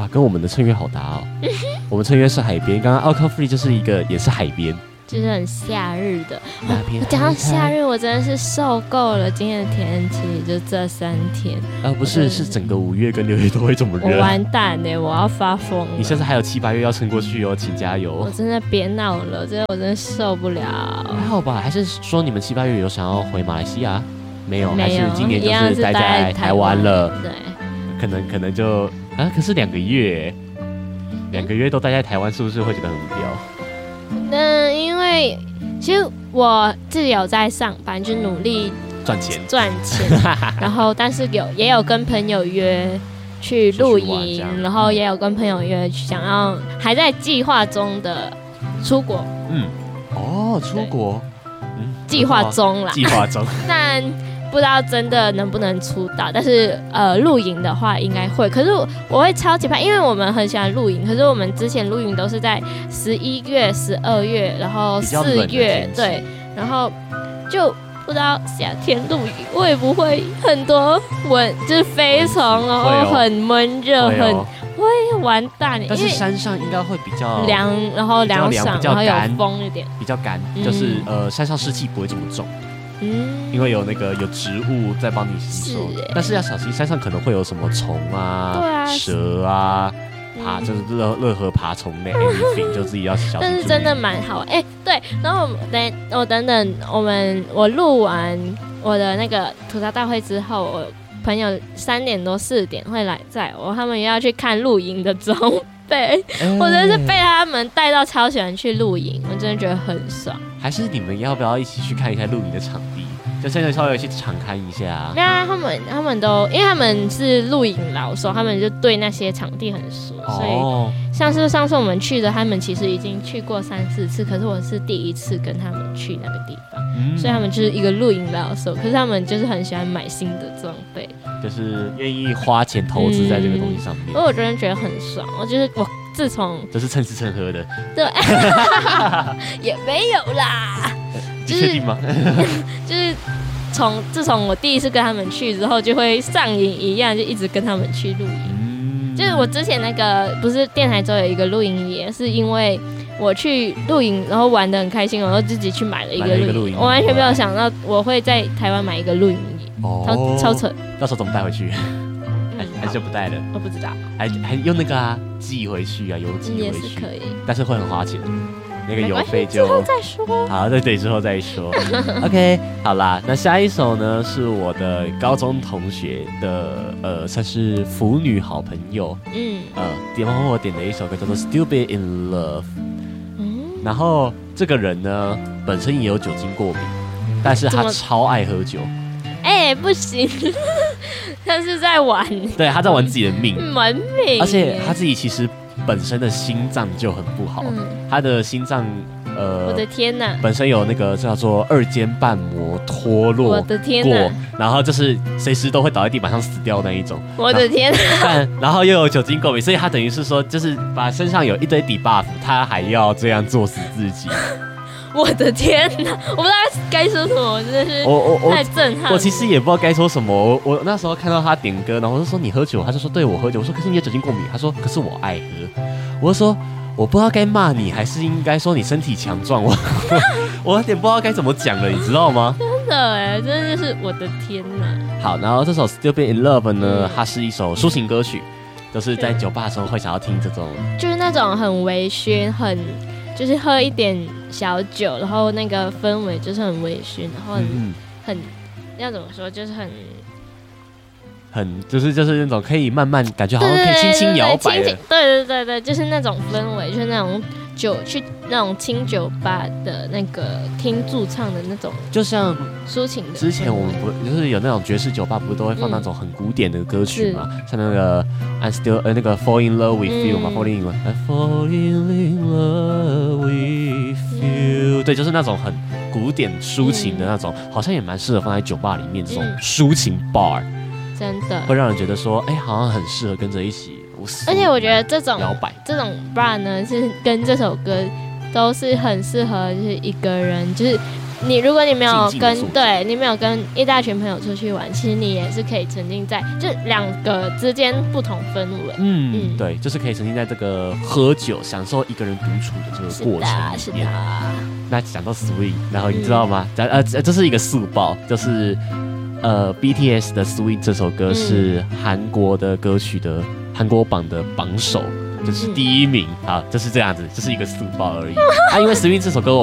哇，跟我们的趁月好搭哦。我们趁月是海边，刚刚奥克弗利就是一个也是海边， 就是很夏日的。 那边我讲到夏日，我真的是受够了今天的天气，就这3天。 不是，是整个5月跟6月都会这么热。 我完蛋了，我要发疯了。 你甚至还有7、8月要撑过去哦，请加油。 我真的别闹了，我真的受不了。 还好吧？还是说你们7、8月有想要回马来西亚？没有，还没有， 是今年就是待在台湾了。 对， 可能就可是2个月，2个月都待在台湾，是不是会觉得很无聊？ 因为其实我自己有在上班，就努力赚钱， 然后但是也有跟朋友约去露营，然后也有跟朋友约想要还在计划中的出国。 出国， 计划中啦， 计划中， 但不知道真的能不能出道，但是露营的话应该会。可是我会超级怕，因为我们很喜欢露营，可是我们之前露营都是在11月、12月，然后4月，对，然后就不知道夏天露营会不会很多就是飞虫，然后很闷热，会完蛋。 但是山上应该会比较凉，然后凉爽，然后有风一点， 比较干，就是山上湿气不会这么重。因为有植物在帮你吸收，但是要小心山上可能会有什么虫啊、蛇啊，就是任何爬虫类 anything 就自己要小心。 但是真的蛮好，对。然后等等，我录完我的那个吐槽大会之后，我朋友3点多4点会来载我，他们也要去看露营的装备，我真的是被他们带到超喜欢去露营，我真的觉得很爽。 还是你们要不要一起去看一下露营的场地？就现在稍微去场看一下。 没有啊，他们都因为他们是露营老手，他们就对那些场地很熟，所以像是上次我们去的，他们其实已经去过3、4次，可是我是第1次跟他们去那个地方，所以他们就是一个露营老手，可是他们就是很喜欢买新的装备， 就是愿意花钱投资在这个东西上面。 我真的觉得很爽，我自从就是蹭吃蹭喝的， 对，也没有啦。 你确定吗？ 就是自从我第1次跟他们去之后，就会上瘾一样，就一直跟他们去露营。就是我之前那个不是电台州有一个露营野，是因为我去露营，然后玩得很开心，我就自己去买了一个露营。我完全没有想到我会在台湾买一个露营野，超扯。 到时候怎么带回去？还是就不带了？ 我不知道。 还用那个寄回去啊，邮寄回去也是可以， 但是会很花钱。那个邮费就之后再说。 好，对，之后再说。OK， 好啦，那下一首呢是我的高中同学的算是腐女好朋友，帮我点的一首歌叫做《Stupid in Love》。然后这个人呢本身也有酒精过敏，但是他超爱喝酒。 不行，他是在玩， 对，他在玩自己的命， 玩命， 而且他自己其实本身的心脏就很不好，他的心脏我的天哪， 本身有那个叫做2间瓣膜脱落， 我的天哪， 然后就是随时都会倒在地板上死掉那一种， 我的天哪， 然后又有酒精过敏，所以他等于是说就是把身上有一堆 debuff， 他还要这样作死自己。 我的天哪！我不知道该说什么，真的是太震撼了。 我其实也不知道该说什么。我那时候看到他点歌，然后我就说你喝酒，他就说对我喝酒。我说可是你有酒精过敏，他说可是我爱喝。我就说我不知道该骂你，还是应该说你身体强壮。我有点不知道该怎么讲了，你知道吗？ 真的真的就是我的天哪！ 好，然后这首《Stupid in Love》呢，它是一首抒情歌曲，就是在酒吧的时候会想要听这种， 就是那种很微醺，就是喝一点小酒，然后那个氛围就是很微醺，然后很要怎么说，就是就是那种可以慢慢感觉好像可以轻轻摇摆的，对，就是那种氛围，就是那种去那种清酒吧的那个听驻唱的那种， 就像抒情的。 之前我们不就是有那种爵士酒吧，不是都会放那种很古典的歌曲嘛？像那个 I'm still 那个 Fall in Love with You 嘛，Fall in Love with You， 对，就是那种很古典抒情的那种，好像也蛮适合放在酒吧里面这种抒情 bar， 真的会让人觉得说，好像很适合跟着一起。 而且我觉得这种摇摆 bar 呢，是跟这首歌都是很适合就是一个人，就是如果你没有你没有跟一大群朋友出去玩，其实你也是可以沉浸在就两个之间不同氛围。 对，就是可以沉浸在这个喝酒、享受一个人独处的这个过程里面。 是的。 那讲到 Swing， 然后你知道吗？这是一个速报，就是BTS 的 Swing 这首歌是韩国的歌曲的韩国榜的榜首。就是第1名啊，就是这样子，就是一个速报而已。因为 Swing 这首歌